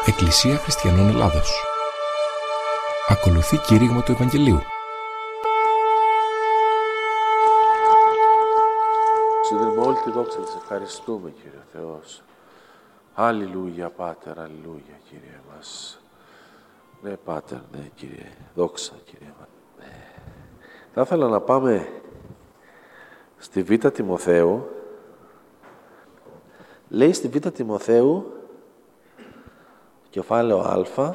Εκκλησία Χριστιανών Ελλάδος. Ακολουθεί κήρυγμα του Ευαγγελίου. Σου δίνουμε όλη τη δόξα, της ευχαριστούμε, Κύριε Θεός. Αλληλούια, Πάτερ, αλληλούια, Κύριε μας. Ναι, Πάτερ, ναι, Κύριε, δόξα, Κύριε μας. Ναι. Θα ήθελα να πάμε στη Β' Τιμοθέου. Λέει στη Β' Τιμοθέου, κεφάλαιο Α,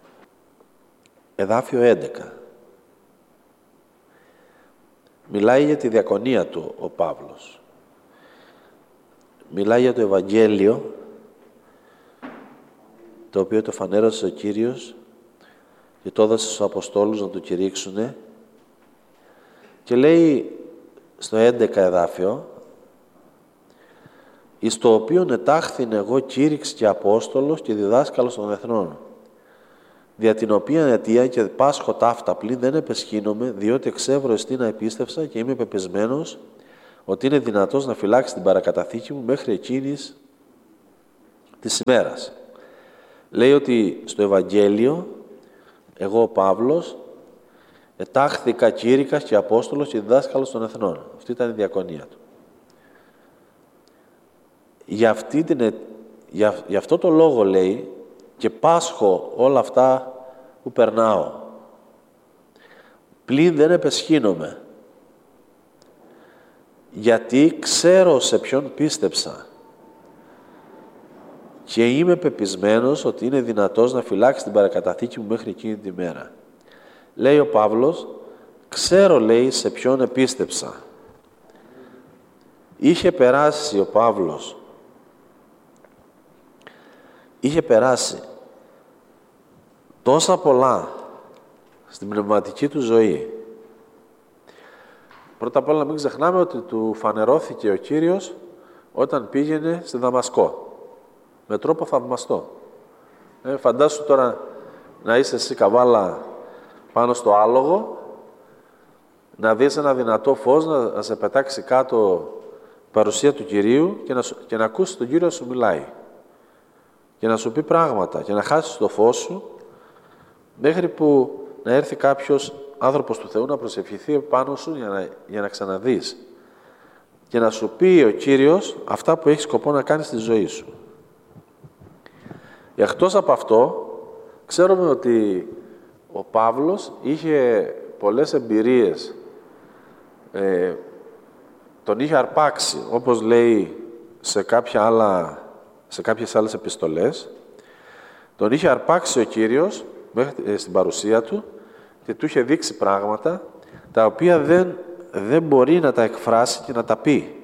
εδάφιο 11. Μιλάει για τη διακονία του ο Παύλος. Μιλάει για το Ευαγγέλιο, το οποίο το φανέρωσε ο Κύριος και το έδωσε στους Αποστόλους να το κηρύξουνε. Και λέει στο 11 εδάφιο, εις το οποίον ετάχθην εγώ κήρυξ και Απόστολος και διδάσκαλος των εθνών, δια την οποία αιτία και πάσχω ταύτα πλην δεν επεσχύνομαι, διότι εξεύρω εστίνα επίστευσα και είμαι πεπισμένος ότι είναι δυνατός να φυλάξει την παρακαταθήκη μου μέχρι εκείνης της ημέρας. Λέει ότι στο Ευαγγέλιο, εγώ ο Παύλος, ετάχθηκα κήρυκας και Απόστολος και διδάσκαλος των εθνών. Αυτή ήταν η διακονία του. Για αυτό το λόγο λέει και πάσχω όλα αυτά που περνάω. Πλην δεν επεσχύνομαι. Γιατί ξέρω σε ποιον πίστεψα. Και είμαι πεπισμένος ότι είναι δυνατός να φυλάξει την παρακαταθήκη μου μέχρι εκείνη τη μέρα. Λέει ο Παύλος, ξέρω, λέει, σε ποιον επίστεψα. Είχε περάσει ο Παύλος, είχε περάσει τόσα πολλά στην πνευματική του ζωή. Πρώτα απ' όλα να μην ξεχνάμε ότι του φανερώθηκε ο Κύριος όταν πήγαινε στη Δαμασκό. Με τρόπο θαυμαστό. Φαντάσου τώρα να είσαι εσύ καβάλα πάνω στο άλογο, να δεις ένα δυνατό φως να σε πετάξει κάτω η παρουσία του Κυρίου και να ακούσεις τον Κύριο να σου μιλάει. Και να σου πει πράγματα και να χάσεις το φως σου μέχρι που να έρθει κάποιος άνθρωπος του Θεού να προσευχηθεί πάνω σου για να ξαναδείς. Και να σου πει ο Κύριος αυτά που έχει σκοπό να κάνεις στη ζωή σου. Εκτός από αυτό, ξέρουμε ότι ο Παύλος είχε πολλές εμπειρίες. Τον είχε αρπάξει, όπως λέει σε κάποιες άλλες επιστολές. Τον είχε αρπάξει ο Κύριος στην παρουσία του και του είχε δείξει πράγματα τα οποία δεν μπορεί να τα εκφράσει και να τα πει.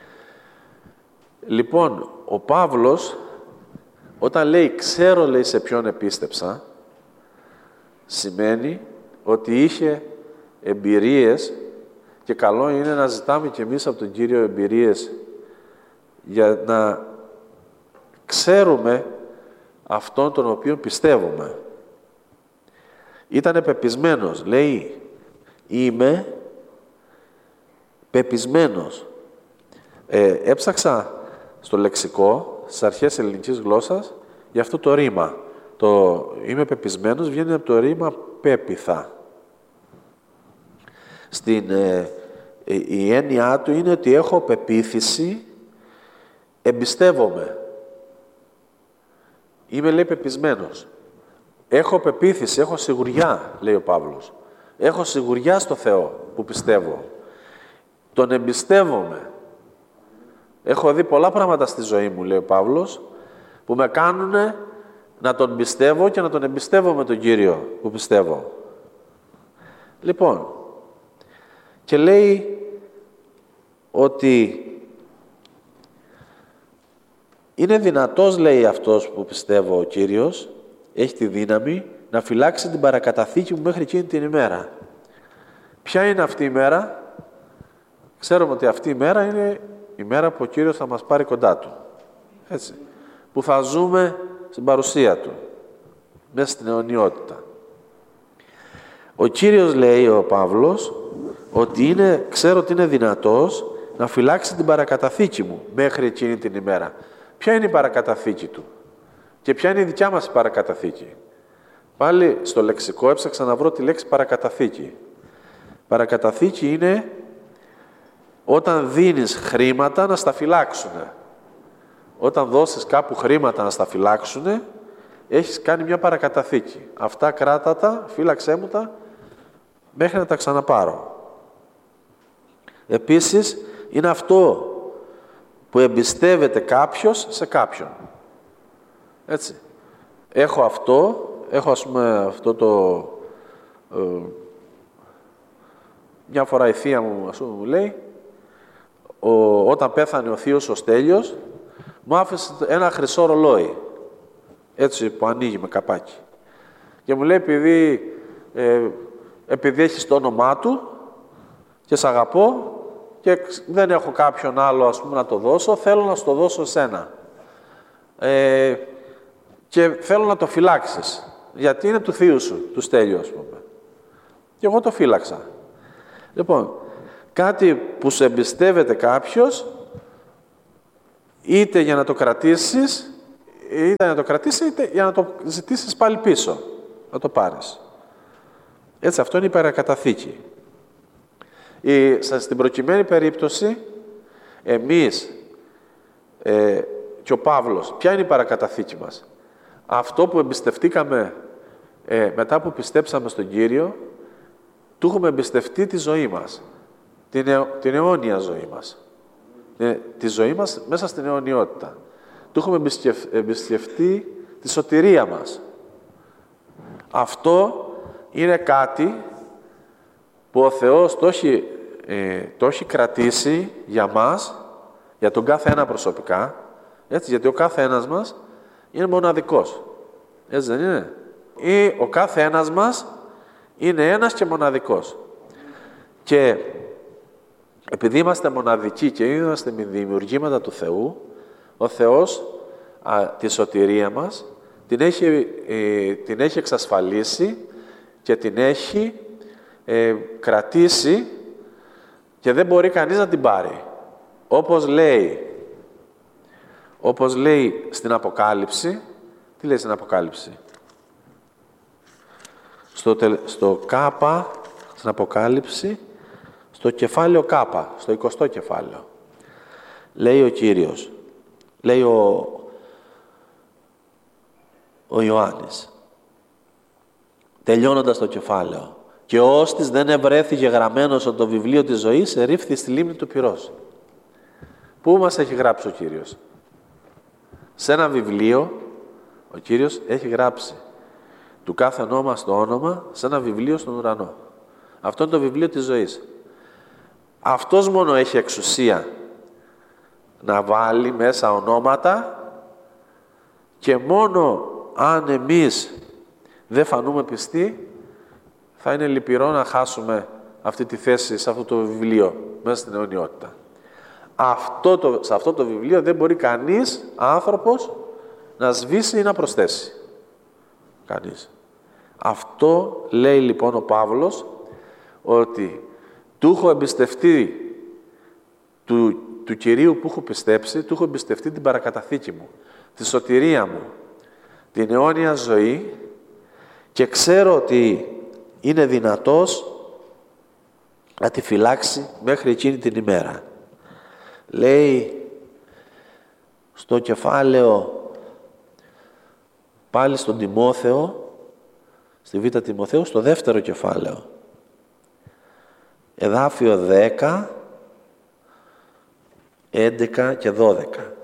Λοιπόν, ο Παύλος, όταν λέει «ξέρω», λέει, σε ποιον επίστεψα, σημαίνει ότι είχε εμπειρίες και καλό είναι να ζητάμε κι εμείς από τον Κύριο εμπειρίες για να ξέρουμε αυτόν τον οποίο πιστεύουμε. Ήτανε πεπισμένος, λέει, είμαι πεπισμένος. Έψαξα στο λεξικό, στις αρχές ελληνικής γλώσσας, για αυτό το ρήμα. Το είμαι πεπισμένος βγαίνει από το ρήμα πέπιθα. Η έννοιά του είναι ότι έχω πεποίθηση, εμπιστεύομαι. Είμαι, λέει, πεπισμένος. Έχω πεποίθηση, έχω σιγουριά, λέει ο Παύλος. Έχω σιγουριά στο Θεό που πιστεύω. Τον εμπιστεύομαι. Έχω δει πολλά πράγματα στη ζωή μου, λέει ο Παύλος, που με κάνουνε να τον πιστεύω και να τον εμπιστεύω τον Κύριο που πιστεύω. Λοιπόν, και λέει ότι είναι δυνατός, λέει, αυτός που πιστεύω ο Κύριος, έχει τη δύναμη να φυλάξει την παρακαταθήκη μου μέχρι εκείνη την ημέρα. Ποια είναι αυτή η μέρα? Ξέρουμε ότι αυτή η μέρα είναι η μέρα που ο Κύριος θα μας πάρει κοντά Του. Έτσι. Που θα ζούμε στην παρουσία Του. Μέσα στην αιωνιότητα. Ο Κύριος, λέει ο Παύλος, ότι ξέρω ότι είναι δυνατός να φυλάξει την παρακαταθήκη μου μέχρι εκείνη την ημέρα. Ποια είναι η παρακαταθήκη Του? Και ποια είναι η δικιά μας η παρακαταθήκη? Πάλι στο λεξικό έψαξα να βρω τη λέξη παρακαταθήκη. Παρακαταθήκη είναι όταν δίνεις χρήματα να στα φυλάξουν. Όταν δώσεις κάπου χρήματα να στα φυλάξουν, έχεις κάνει μια παρακαταθήκη. Αυτά κράτα τα, φύλαξέ μου τα, μέχρι να τα ξαναπάρω. Επίσης, είναι αυτό που εμπιστεύεται κάποιος σε κάποιον. Έτσι. Έχω αυτό, έχω ας πούμε αυτό το... μια φορά η θεία μου, ας πούμε, μου λέει, όταν πέθανε ο θείος ο Στέλιος, μου άφησε ένα χρυσό ρολόι, έτσι που ανοίγει με καπάκι. Και μου λέει, επειδή έχεις το όνομά του και σ' αγαπώ και δεν έχω κάποιον άλλο, ας πούμε, να το δώσω, θέλω να σου το δώσω εσένα. Και θέλω να το φυλάξεις, γιατί είναι του θείου σου, του Στέλιου, ας πούμε. Και εγώ το φύλαξα. Λοιπόν, κάτι που σε εμπιστεύεται κάποιος, είτε για να το κρατήσεις, είτε για να το ζητήσεις πάλι πίσω, να το πάρεις. Έτσι, αυτό είναι η παρακαταθήκη. Στην προκειμένη περίπτωση, εμείς και ο Παύλος, ποια είναι η παρακαταθήκη μας? Αυτό που εμπιστευτήκαμε μετά που πιστέψαμε στον Κύριο, του έχουμε εμπιστευτεί τη ζωή μας, την αιώνια ζωή μας, τη ζωή μας μέσα στην αιωνιότητα. Του έχουμε εμπιστευτεί τη σωτηρία μας. Αυτό είναι κάτι που ο Θεός το έχει κρατήσει για μας, για τον κάθε ένα προσωπικά, έτσι, γιατί ο κάθε ένας μας είναι μοναδικός. Έτσι δεν είναι? Ή ο κάθε ένας μας είναι ένας και μοναδικός. Και επειδή είμαστε μοναδικοί και είμαστε δημιουργήματα του Θεού, ο Θεός τη σωτηρία μας την έχει εξασφαλίσει και την έχει κρατήσει και δεν μπορεί κανείς να την πάρει. Όπως λέει στην Αποκάλυψη, τι λέει στην Αποκάλυψη? Στο Κάπα, στην Αποκάλυψη, στο κεφάλαιο Κάπα, στο 20ο κεφάλαιο. Λέει ο Κύριος, λέει ο Ιωάννης, τελειώνοντας το κεφάλαιο, και ώστις δεν ευρέθηκε γραμμένος το βιβλίο της ζωής, ερίφθη στη λίμνη του πυρός. Πού μας έχει γράψει ο Κύριος? Σε ένα βιβλίο, ο Κύριος έχει γράψει του κάθε ονόμα στο όνομα, σε ένα βιβλίο στον ουρανό. Αυτό είναι το βιβλίο της ζωής. Αυτός μόνο έχει εξουσία να βάλει μέσα ονόματα και μόνο αν εμείς δεν φανούμε πιστοί, θα είναι λυπηρό να χάσουμε αυτή τη θέση σε αυτό το βιβλίο, μέσα στην αιωνιότητα. Σε αυτό το βιβλίο δεν μπορεί κανείς άνθρωπος να σβήσει ή να προσθέσει. Κανείς. Αυτό λέει λοιπόν ο Παύλος, ότι του έχω εμπιστευτεί του Κυρίου που έχω πιστέψει, του έχω εμπιστευτεί την παρακαταθήκη μου, τη σωτηρία μου, την αιώνια ζωή, και ξέρω ότι είναι δυνατός να τη φυλάξει μέχρι εκείνη την ημέρα. Λέει στο κεφάλαιο, πάλι στον Τιμόθεο, στη Β' Τιμοθέου, στο δεύτερο κεφάλαιο, εδάφιο 10, 11 και 12.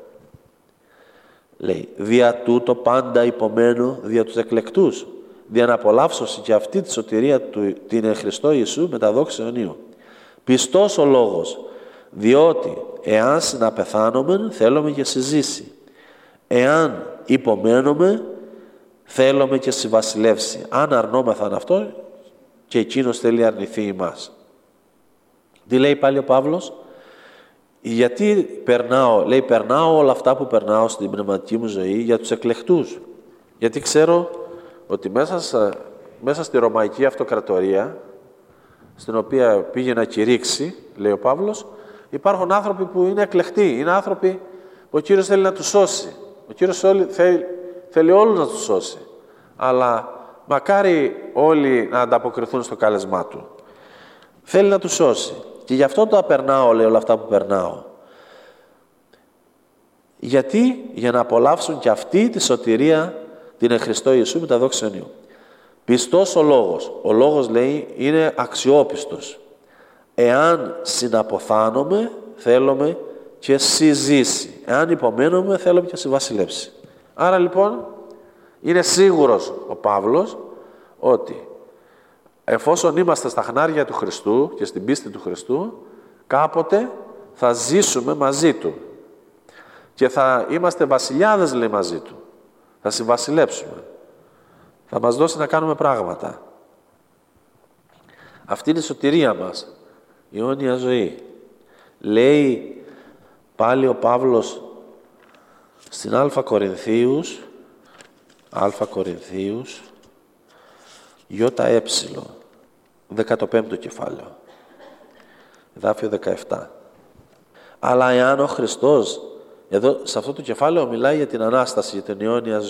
Λέει, δια τούτο πάντα υπομένω δια τους εκλεκτούς, δια να απολαύσωση και αυτή τη σωτηρία του την εν Χριστώ Ιησού με τα δόξη αιωνίου. Πιστός ο λόγος, διότι εάν συναπεθάνομεν θέλουμε και συζήσει, εάν υπομένουμε θέλουμε και συμβασιλεύσει. Αν αρνόμεθαν αυτό, και εκείνος θέλει αρνηθεί ημάς. Τι λέει πάλι ο Παύλος? Γιατί περνάω όλα αυτά που περνάω στην πνευματική μου ζωή για τους εκλεκτούς. Γιατί ξέρω ότι μέσα στη Ρωμαϊκή Αυτοκρατορία, στην οποία πήγε να κηρύξει, λέει ο Παύλος, υπάρχουν άνθρωποι που είναι εκλεκτοί, είναι άνθρωποι που ο Κύριος θέλει να τους σώσει. Ο Κύριος θέλει όλους να τους σώσει. Αλλά μακάρι όλοι να ανταποκριθούν στο κάλεσμά του. Θέλει να τους σώσει. Και γι' αυτό τα περνάω, λέει, όλα αυτά που περνάω. Γιατί? Για να απολαύσουν και αυτοί τη σωτηρία, την εν Χριστώ Ιησού με τα δόξα Υιού. Πιστός ο λόγος. Ο λόγος, λέει, είναι αξιόπιστος. Εάν συναποθάνομαι, θέλουμε και συζήσει. Εάν υπομένουμε, θέλουμε και συμβασιλεύσει. Άρα λοιπόν, είναι σίγουρος ο Παύλος ότι εφόσον είμαστε στα χνάρια του Χριστού και στην πίστη του Χριστού, κάποτε θα ζήσουμε μαζί Του. Και θα είμαστε βασιλιάδες, λέει, μαζί Του. Θα συμβασιλέψουμε. Θα μας δώσει να κάνουμε πράγματα. Αυτή είναι η σωτηρία μας. Η αιώνια ζωή. Λέει πάλι ο Παύλος στην Α Κορινθίους, ΙΕ, 15ο κεφάλαιο, εδάφιο 17. Αλλά εάν ο Χριστός, εδώ σε αυτό το κεφάλαιο μιλάει για την Ανάσταση, για την αιώνια ζωή.